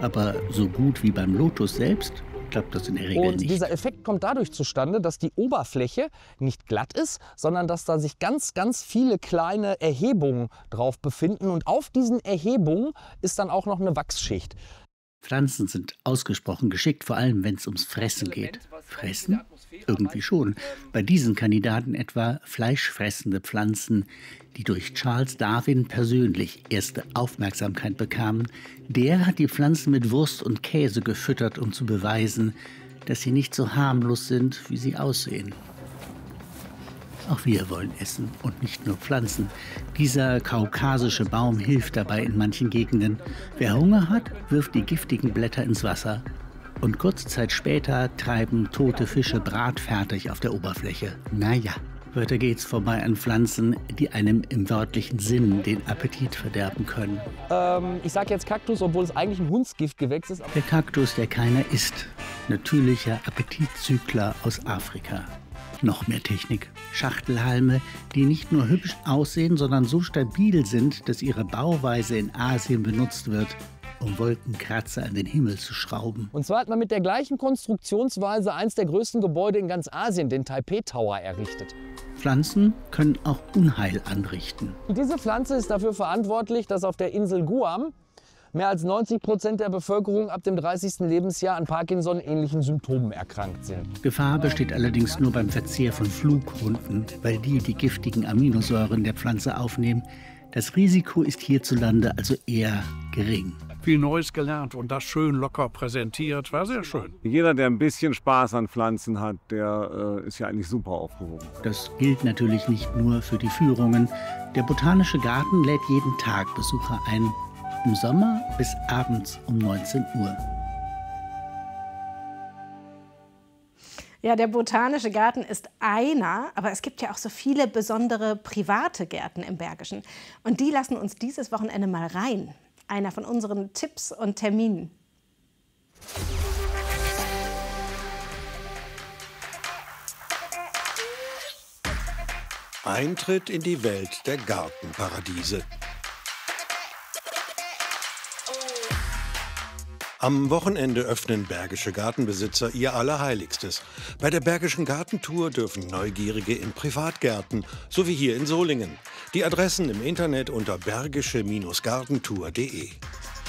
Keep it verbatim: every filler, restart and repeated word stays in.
Aber so gut wie beim Lotus selbst klappt das in der Regel Und nicht. dieser Effekt kommt dadurch zustande, dass die Oberfläche nicht glatt ist, sondern dass da sich ganz, ganz viele kleine Erhebungen drauf befinden. Und auf diesen Erhebungen ist dann auch noch eine Wachsschicht. Pflanzen sind ausgesprochen geschickt, vor allem wenn es ums Fressen geht. Fressen? Irgendwie schon. Bei diesen Kandidaten etwa fleischfressende Pflanzen, die durch Charles Darwin persönlich erste Aufmerksamkeit bekamen. Der hat die Pflanzen mit Wurst und Käse gefüttert, um zu beweisen, dass sie nicht so harmlos sind, wie sie aussehen. Auch wir wollen essen und nicht nur Pflanzen. Dieser kaukasische Baum hilft dabei in manchen Gegenden. Wer Hunger hat, wirft die giftigen Blätter ins Wasser. Und kurze Zeit später treiben tote Fische bratfertig auf der Oberfläche. Naja, weiter geht's vorbei an Pflanzen, die einem im wörtlichen Sinn den Appetit verderben können. Ähm, ich sage jetzt Kaktus, obwohl es eigentlich ein Hundsgiftgewächs ist. Der Kaktus, der keiner isst. Natürlicher Appetitzügler aus Afrika. Noch mehr Technik. Schachtelhalme, die nicht nur hübsch aussehen, sondern so stabil sind, dass ihre Bauweise in Asien benutzt wird, um Wolkenkratzer an den Himmel zu schrauben. Und zwar hat man mit der gleichen Konstruktionsweise eins der größten Gebäude in ganz Asien, den Taipei Tower, errichtet. Pflanzen können auch Unheil anrichten. Und diese Pflanze ist dafür verantwortlich, dass auf der Insel Guam mehr als neunzig Prozent der Bevölkerung ab dem dreißigsten Lebensjahr an Parkinson-ähnlichen Symptomen erkrankt sind. Gefahr besteht allerdings nur beim Verzehr von Flughunden, weil die die giftigen Aminosäuren der Pflanze aufnehmen. Das Risiko ist hierzulande also eher gering. Viel Neues gelernt und das schön locker präsentiert. War sehr schön. Jeder, der ein bisschen Spaß an Pflanzen hat, der äh, ist ja eigentlich super aufgehoben. Das gilt natürlich nicht nur für die Führungen. Der Botanische Garten lädt jeden Tag Besucher ein. Im Sommer bis abends um neunzehn Uhr. Ja, der Botanische Garten ist einer, aber es gibt ja auch so viele besondere private Gärten im Bergischen. Und die lassen uns dieses Wochenende mal rein. Einer von unseren Tipps und Terminen. Eintritt in die Welt der Gartenparadiese. Am Wochenende öffnen bergische Gartenbesitzer ihr Allerheiligstes. Bei der Bergischen Gartentour dürfen Neugierige in Privatgärten, so wie hier in Solingen. Die Adressen im Internet unter bergische Gartentour punkt de.